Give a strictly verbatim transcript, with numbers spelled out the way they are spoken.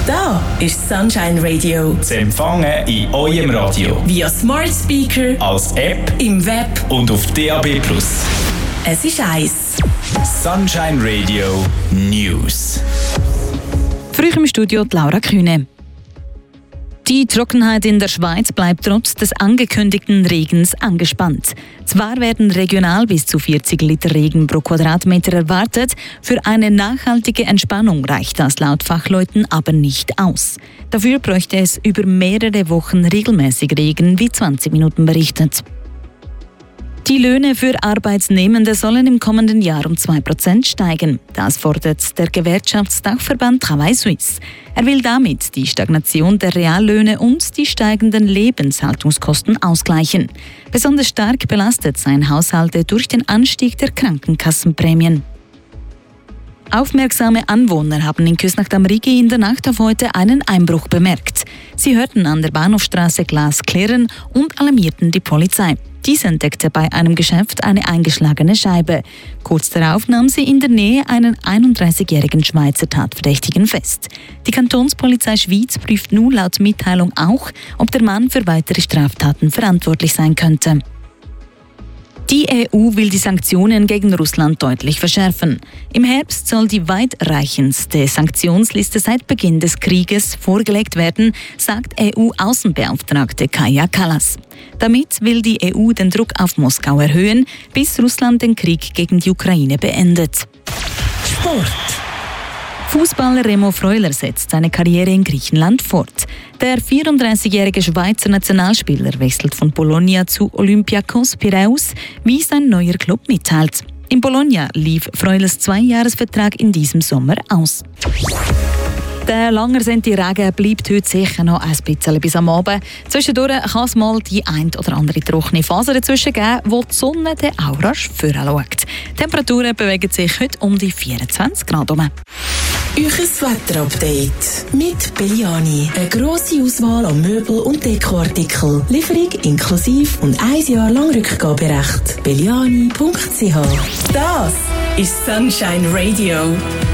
Da ist Sunshine Radio. Zu empfangen in eurem Radio. Via Smart Speaker, als App, im Web und auf D A B plus. Es ist eins. Sunshine Radio News. Früh im Studio die Laura Kühne. Die Trockenheit in der Schweiz bleibt trotz des angekündigten Regens angespannt. Zwar werden regional bis zu vierzig Liter Regen pro Quadratmeter erwartet, für eine nachhaltige Entspannung reicht das laut Fachleuten aber nicht aus. Dafür bräuchte es über mehrere Wochen regelmäßig Regen, wie zwanzig Minuten berichtet. Die Löhne für Arbeitsnehmende sollen im kommenden Jahr um zwei Prozent steigen. Das fordert der Gewerkschaftsdachverband Travail Suisse. Er will damit die Stagnation der Reallöhne und die steigenden Lebenshaltungskosten ausgleichen. Besonders stark belastet seien Haushalte durch den Anstieg der Krankenkassenprämien. Aufmerksame Anwohner haben in Küsnacht am Rigi in der Nacht auf heute einen Einbruch bemerkt. Sie hörten an der Bahnhofstraße Glas klirren und alarmierten die Polizei. Dies entdeckte bei einem Geschäft eine eingeschlagene Scheibe. Kurz darauf nahm sie in der Nähe einen einunddreißigjährigen Schweizer Tatverdächtigen fest. Die Kantonspolizei Schwyz prüft nun laut Mitteilung auch, ob der Mann für weitere Straftaten verantwortlich sein könnte. Die E U will die Sanktionen gegen Russland deutlich verschärfen. Im Herbst soll die weitreichendste Sanktionsliste seit Beginn des Krieges vorgelegt werden, sagt E U-Außenbeauftragte Kaja Kallas. Damit will die E U den Druck auf Moskau erhöhen, bis Russland den Krieg gegen die Ukraine beendet. Sport. Fußballer Remo Freuler setzt seine Karriere in Griechenland fort. Der vierunddreißigjährige Schweizer Nationalspieler wechselt von Bologna zu Olympiakos Piräus, wie sein neuer Club mitteilt. In Bologna lief Freulers Zweijahresvertrag in diesem Sommer aus. Der langersehnte Regen bleibt heute sicher noch ein bisschen bis am Abend. Zwischendurch kann es mal die ein oder andere trockene Phase dazwischen geben, wo die Sonne dann auch rasch vorschaut. Die Temperaturen bewegen sich heute um die vierundzwanzig Grad herum. Euches Wetterupdate mit Belliani. Eine grosse Auswahl an Möbel- und Dekoartikel. Lieferung inklusive und ein Jahr lang Rückgaberecht. belliani punkt c h. Das ist Sunshine Radio.